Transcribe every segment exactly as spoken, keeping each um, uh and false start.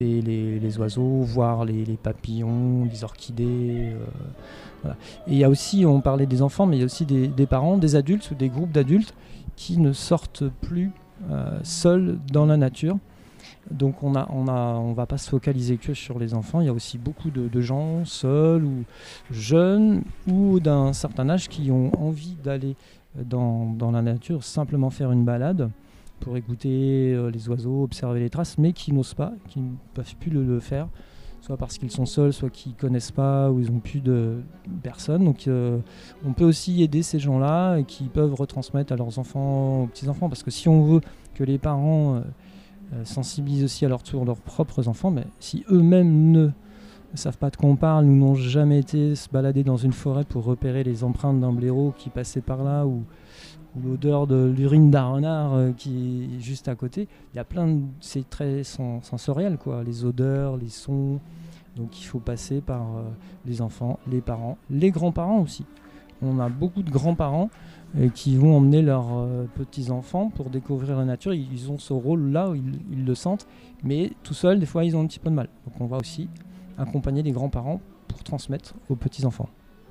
et les, les oiseaux, voir les, les papillons, les orchidées. Euh, voilà. Et il y a aussi, on parlait des enfants, mais il y a aussi des, des parents, des adultes ou des groupes d'adultes qui ne sortent plus euh, seuls dans la nature. Donc on a, on a, on va pas se focaliser que sur les enfants. Il y a aussi beaucoup de, de gens seuls ou jeunes ou d'un certain âge qui ont envie d'aller dans, dans la nature, simplement faire une balade pour écouter euh, les oiseaux, observer les traces, mais qui n'osent pas, qui ne peuvent plus le, le faire, soit parce qu'ils sont seuls, soit qu'ils connaissent pas ou ils n'ont plus de personne. Donc euh, on peut aussi aider ces gens-là et qui peuvent retransmettre à leurs enfants, aux petits-enfants, parce que si on veut que les parents euh, euh, sensibilisent aussi à leur tour leurs propres enfants, mais si eux-mêmes ne ne savent pas de quoi on parle, ou n'ont jamais été se balader dans une forêt pour repérer les empreintes d'un blaireau qui passait par là, ou, ou l'odeur de l'urine d'un renard euh, qui est juste à côté. Il y a plein de... C'est très sen- sensoriel, quoi. Les odeurs, les sons. Donc il faut passer par euh, les enfants, les parents, les grands-parents aussi. On a beaucoup de grands-parents euh, qui vont emmener leurs euh, petits-enfants pour découvrir la nature. Ils, ils ont ce rôle-là, où ils, ils le sentent, mais tout seuls, des fois, ils ont un petit peu de mal. Donc on va aussi accompagner les grands-parents pour transmettre aux petits-enfants.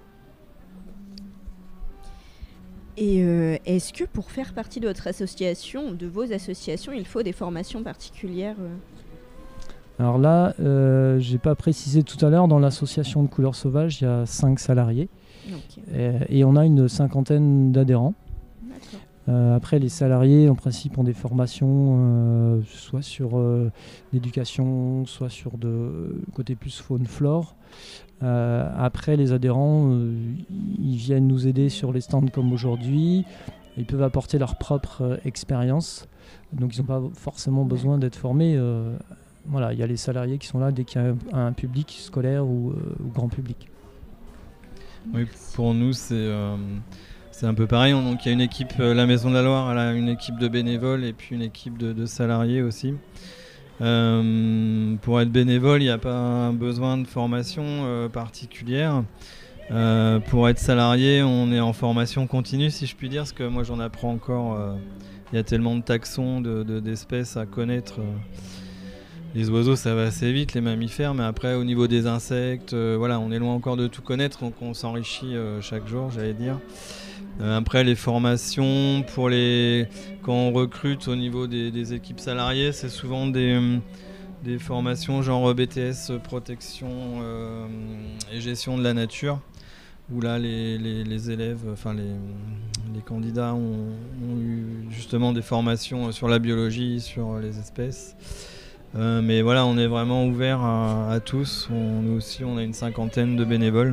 Et euh, est-ce que pour faire partie de votre association, de vos associations, il faut des formations particulières euh Alors là, euh, j'ai pas précisé tout à l'heure, dans l'association de Couleurs Sauvages, il y a cinq salariés Okay. et, et on a une cinquantaine d'adhérents. D'accord. Euh, après, les salariés, en principe, ont des formations, euh, soit sur euh, l'éducation, soit sur de côté plus faune-flore. Euh, après, les adhérents, euh, ils viennent nous aider sur les stands comme aujourd'hui. Ils peuvent apporter leur propre euh, expérience. Donc, ils n'ont pas forcément besoin d'être formés. Euh, voilà, il y a les salariés qui sont là dès qu'il y a un, un public scolaire ou, euh, ou grand public. Oui, pour nous, c'est... Euh... C'est un peu pareil, on, donc il y a une équipe, euh, la Maison de la Loire, elle a une équipe de bénévoles et puis une équipe de, de salariés aussi. Euh, pour être bénévole, il n'y a pas besoin de formation euh, particulière. Euh, pour être salarié, on est en formation continue, si je puis dire, parce que moi j'en apprends encore. Euh, il y a tellement de taxons, de, de, d'espèces à connaître. Euh, les oiseaux, ça va assez vite, les mammifères, mais après, au niveau des insectes, euh, voilà, on est loin encore de tout connaître, donc on s'enrichit euh, chaque jour, j'allais dire. Euh, après, les formations, pour les... quand on recrute au niveau des, des équipes salariées, c'est souvent des, des formations genre B T S, protection euh, et gestion de la nature, où là, les, les, les élèves, enfin les, les candidats ont, ont eu justement des formations sur la biologie, sur les espèces. Euh, mais voilà, on est vraiment ouvert à, à tous. On, nous aussi, on a une cinquantaine de bénévoles.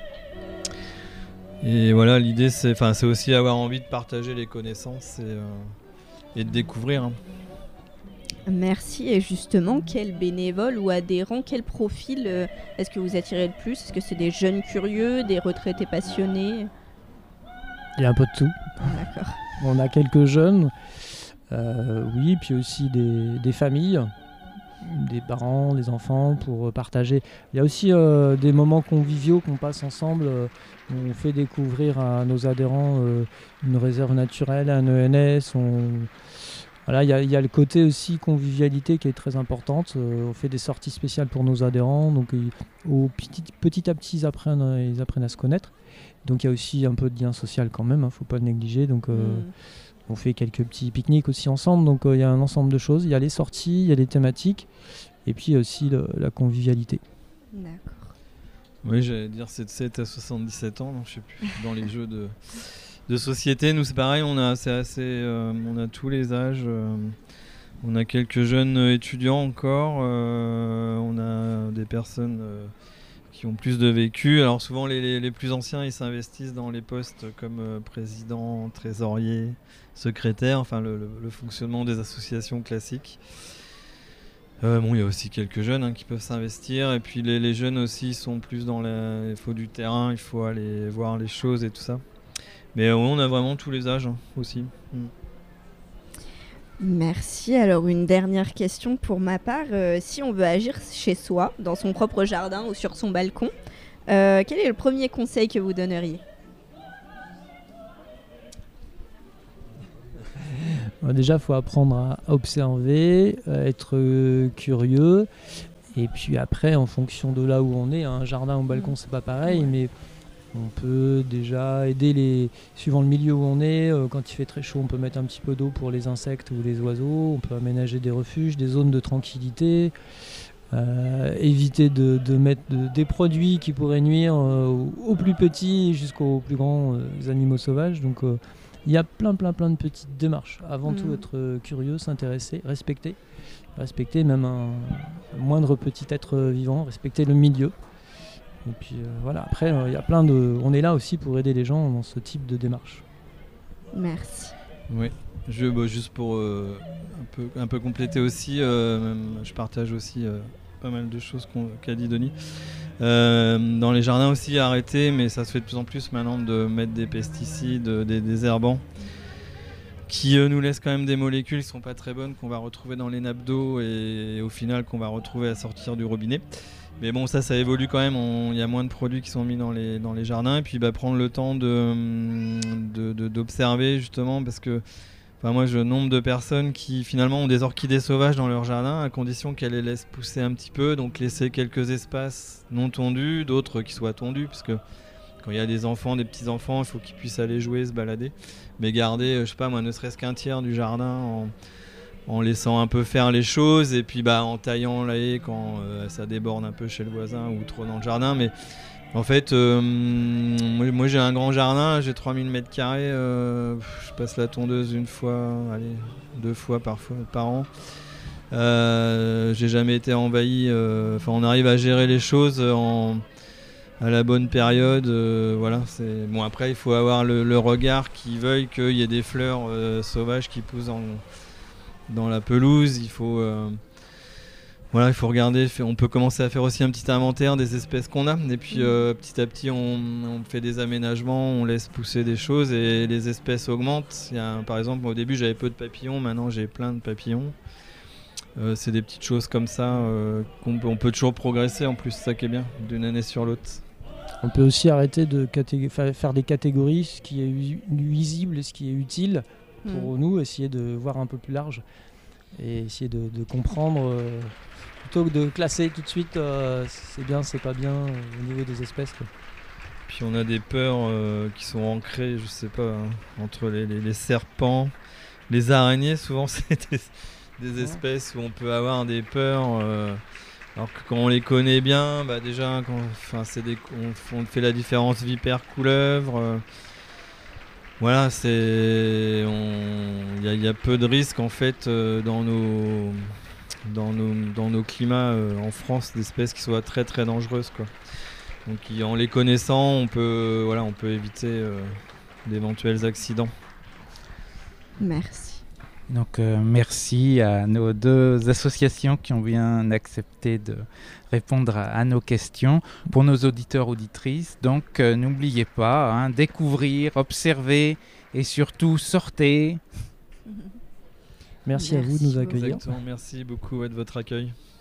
Et voilà, l'idée, c'est, enfin, c'est aussi avoir envie de partager les connaissances et, euh, et de découvrir. Hein. Merci. Et justement, quel bénévole ou adhérent, quel profil euh, est-ce que vous attirez le plus ? Est-ce que c'est des jeunes curieux, des retraités passionnés ? Il y a un peu de tout. D'accord. On a quelques jeunes, euh, oui, puis aussi des, des familles, des parents, des enfants pour partager. Il y a aussi euh, des moments conviviaux qu'on passe ensemble. Euh, on fait découvrir à nos adhérents euh, une réserve naturelle, un E N S. On... Voilà, il y a, il y a le côté aussi convivialité qui est très importante. Euh, on fait des sorties spéciales pour nos adhérents. Donc ils, au petit, petit à petit, ils apprennent, ils apprennent à se connaître. Donc il y a aussi un peu de lien social quand même, il hein, ne faut pas le négliger. Donc, euh, mm. On fait quelques petits pique-niques aussi ensemble, donc il euh, y a un ensemble de choses. Il y a les sorties, il y a les thématiques, et puis aussi le, la convivialité. D'accord. Oui, j'allais dire c'est de sept à soixante-dix-sept ans, donc je sais plus, dans les jeux de, de société. Nous c'est pareil, on a, c'est assez, euh, on a tous les âges. Euh, on a quelques jeunes étudiants encore, euh, on a des personnes... Euh, qui ont plus de vécu. Alors souvent les, les, les plus anciens ils s'investissent dans les postes comme euh, président, trésorier, secrétaire, enfin le, le, le fonctionnement des associations classiques. Euh, bon, il y a aussi quelques jeunes hein, qui peuvent s'investir et puis les, les jeunes aussi sont plus dans la... il faut du terrain, il faut aller voir les choses et tout ça. Mais euh, on a vraiment tous les âges hein, aussi. Mm. Merci. Alors une dernière question pour ma part. Euh, si on veut agir chez soi, dans son propre jardin ou sur son balcon, euh, quel est le premier conseil que vous donneriez ? Euh, déjà, il faut apprendre à observer, à être euh, curieux. Et puis après, en fonction de là où on est, un jardin ou un balcon, c'est pas pareil, ouais. mais on peut déjà aider les... Suivant le milieu où on est, euh, quand il fait très chaud, on peut mettre un petit peu d'eau pour les insectes ou les oiseaux. On peut aménager des refuges, des zones de tranquillité. Euh, éviter de, de mettre de, des produits qui pourraient nuire euh, aux, aux plus petits jusqu'aux plus grands euh, animaux sauvages. Donc il euh, y a plein plein plein de petites démarches. Avant mmh. tout être euh, curieux, s'intéresser, respecter, respecter même un, un moindre petit être vivant, respecter le milieu. Et puis euh, voilà. Après il euh, y a plein de, on est là aussi pour aider les gens dans ce type de démarche. Merci. Oui. Je, bah, juste pour euh, un, peu, un peu compléter aussi, euh, même, je partage aussi euh, pas mal de choses qu'on, qu'a dit Denis. Euh, dans les jardins aussi, arrêter, mais ça se fait de plus en plus maintenant, de mettre des pesticides, des désherbants, qui euh, nous laissent quand même des molécules qui sont pas très bonnes, qu'on va retrouver dans les nappes d'eau et, et au final qu'on va retrouver à sortir du robinet. Mais bon, ça, ça évolue quand même. Il y a moins de produits qui sont mis dans les, dans les jardins. Et puis bah, prendre le temps de, de, de, d'observer justement, parce que Enfin, moi, je nombre de personnes qui finalement ont des orchidées sauvages dans leur jardin, à condition qu'elles les laissent pousser un petit peu, donc laisser quelques espaces non tondus, d'autres qui soient tondus, parce que quand il y a des enfants, des petits enfants, il faut qu'ils puissent aller jouer, se balader, mais garder, je sais pas moi, ne serait-ce qu'un tiers du jardin en, en laissant un peu faire les choses, et puis bah en taillant la haie quand euh, ça déborde un peu chez le voisin ou trop dans le jardin, mais en fait, euh, moi, moi j'ai un grand jardin, j'ai trois mille mètres carrés, euh, je passe la tondeuse une fois, allez, deux fois parfois par an. Euh, j'ai jamais été envahi, enfin euh, on arrive à gérer les choses en, à la bonne période. Euh, voilà, c'est... Bon, après il faut avoir le, le regard qui veuille qu'il y ait des fleurs euh, sauvages qui poussent en, dans la pelouse, il faut... Euh, Voilà, il faut regarder, on peut commencer à faire aussi un petit inventaire des espèces qu'on a, et puis euh, petit à petit on, on fait des aménagements, on laisse pousser des choses et les espèces augmentent. Il y a, par exemple, au début j'avais peu de papillons, maintenant j'ai plein de papillons. Euh, c'est des petites choses comme ça euh, qu'on peut, on peut toujours progresser en plus, c'est ça qui est bien, d'une année sur l'autre. On peut aussi arrêter de catég- faire des catégories, ce qui est nuisible et ce qui est utile pour mmh. nous, essayer de voir un peu plus large et essayer de, de comprendre... Euh, plutôt que de classer tout de suite euh, c'est bien, c'est pas bien euh, au niveau des espèces quoi. Puis on a des peurs euh, qui sont ancrées, je sais pas, hein, entre les, les, les serpents, les araignées, souvent c'est des, des espèces où on peut avoir des peurs euh, alors que quand on les connaît bien, bah déjà quand, c'est des, on, on fait la différence vipère-couleuvre. Euh, voilà, c'est il y, y a peu de risques en fait euh, dans nos Dans nos, dans nos climats euh, en France, d'espèces qui soient très très dangereuses quoi. Donc en les connaissant, on peut, voilà, on peut éviter euh, d'éventuels accidents. Merci. Donc euh, merci à nos deux associations qui ont bien accepté de répondre à, à nos questions. Pour nos auditeurs, auditrices, donc euh, n'oubliez pas, hein, découvrir, observer et surtout sortez. Merci, Merci à vous de nous accueillir. Exactement. Merci beaucoup ouais, de votre accueil.